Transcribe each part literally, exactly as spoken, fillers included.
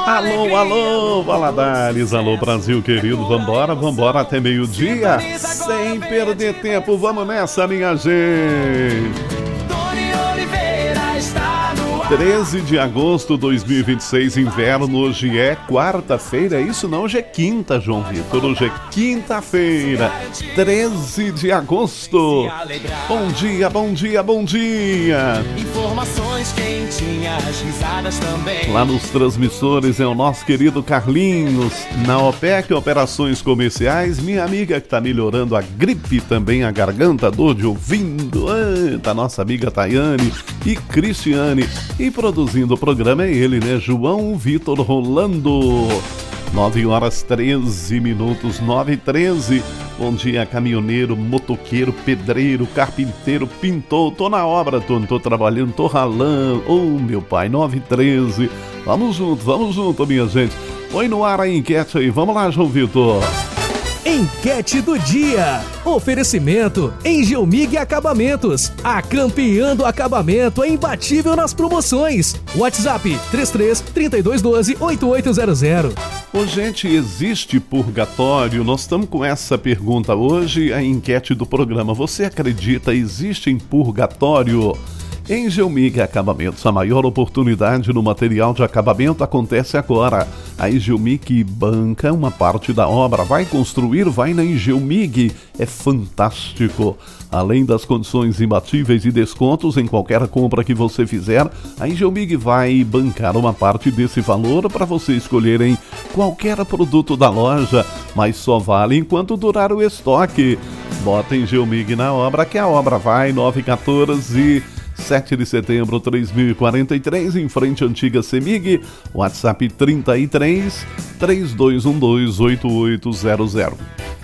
Alô, alô, Valadares, alô, Brasil querido, vambora, vambora até meio-dia, sem perder tempo, vamos nessa, minha gente. treze de agosto de dois mil e vinte e seis, inverno, hoje é quarta-feira, é isso não, hoje é quinta, João Vitor, hoje é quinta-feira, treze de agosto. Bom dia, bom dia, bom dia. Informações quentinhas, risadas também. Lá nos transmissores é o nosso querido Carlinhos, na O P E C, Operações Comerciais, minha amiga que tá melhorando a gripe também, a garganta, dor de ouvindo, ah, da nossa amiga Tayane e Cristiane. E produzindo o programa é ele, né? João Vitor Rolando. nove horas treze minutos, nove e treze. Bom dia, caminhoneiro, motoqueiro, pedreiro, carpinteiro, pintor. Tô na obra, tô, tô trabalhando, tô ralando. Oh, meu pai, nove e treze. Vamos junto, vamos junto, minha gente. Põe no ar a enquete aí. Vamos lá, João Vitor. Enquete do dia. Oferecimento Engelmig Acabamentos. A campeã do acabamento é imbatível nas promoções. WhatsApp três três, três dois um dois, oito oito zero zero. Ô, gente, existe purgatório? Nós estamos com essa pergunta hoje, a enquete do programa. Você acredita, existe em purgatório? Engelmig Acabamentos, a maior oportunidade no material de acabamento acontece agora. A Engelmig banca uma parte da obra. Vai construir, vai na Engelmig. É fantástico. Além das condições imbatíveis e descontos em qualquer compra que você fizer, a Engelmig vai bancar uma parte desse valor para você escolher em qualquer produto da loja, mas só vale enquanto durar o estoque. Bota Engelmig na obra que a obra vai. Nove e quatorze, sete de setembro de três mil e quarenta e três, em frente à antiga Semig, WhatsApp trinta e três, três dois um dois, oito oito zero zero.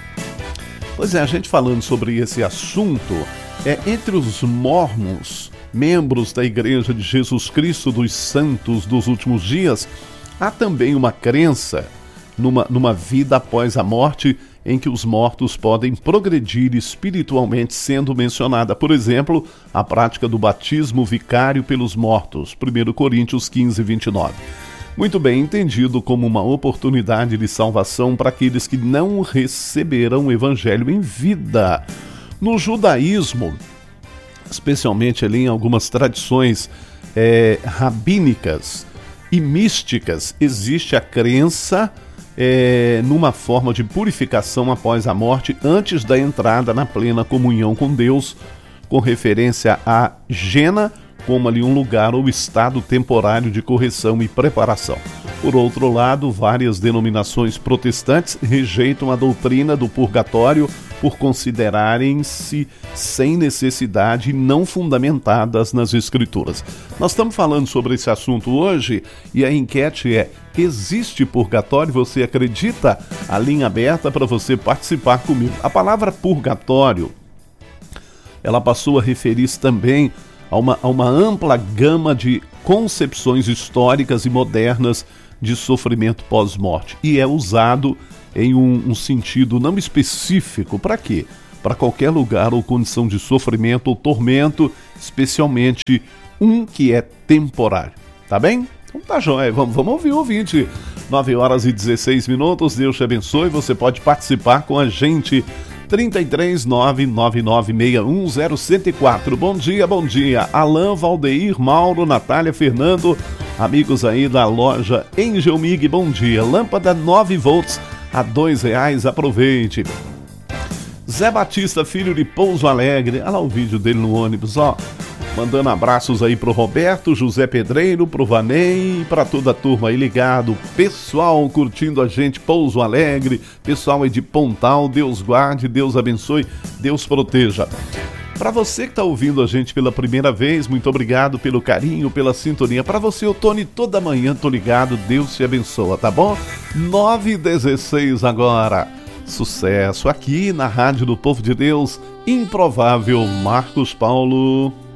Pois é, a gente falando sobre esse assunto, é entre os mormons, membros da Igreja de Jesus Cristo dos Santos dos Últimos Dias, há também uma crença numa, numa vida após a morte, em que os mortos podem progredir espiritualmente, sendo mencionada, por exemplo, a prática do batismo vicário pelos mortos, primeira Coríntios quinze, vinte e nove. Muito bem, entendido como uma oportunidade de salvação para aqueles que não receberam o evangelho em vida. No judaísmo, especialmente ali em algumas tradições é, rabínicas e místicas, existe a crença É, numa forma de purificação após a morte, antes da entrada na plena comunhão com Deus, com referência a Gena, como ali um lugar ou estado temporário de correção e preparação. Por outro lado, várias denominações protestantes rejeitam a doutrina do purgatório por considerarem-se sem necessidade e não fundamentadas nas Escrituras. Nós estamos falando sobre esse assunto hoje e a enquete é: existe purgatório? Você acredita? A linha aberta para você participar comigo. A palavra purgatório, ela passou a referir-se também a uma, a uma ampla gama de concepções históricas e modernas de sofrimento pós-morte e é usado em um, um sentido não específico. Para quê? Para qualquer lugar ou condição de sofrimento ou tormento, especialmente um que é temporário. Tá bem? Então tá joia, vamos, vamos ouvir o ouvinte. nove horas e dezesseis minutos, Deus te abençoe, você pode participar com a gente. trinta e três, nove nove nove seis um zero zero quatro. Bom dia, bom dia. Alain, Valdeir, Mauro, Natália, Fernando, amigos aí da loja Engelmig, bom dia. Lâmpada nove volts a dois reais, aproveite. Zé Batista, filho de Pouso Alegre, olha lá o vídeo dele no ônibus, ó. Mandando abraços aí pro Roberto, José Pedreiro, pro Vanei e pra toda a turma aí ligado. Pessoal curtindo a gente, Pouso Alegre, pessoal aí de Pontal, Deus guarde, Deus abençoe, Deus proteja. Para você que está ouvindo a gente pela primeira vez, muito obrigado pelo carinho, pela sintonia. Para você, o Tony, toda manhã tô ligado, Deus te abençoa, tá bom? nove e dezesseis agora. Sucesso aqui na Rádio do Povo de Deus, Improvável Marcos Paulo.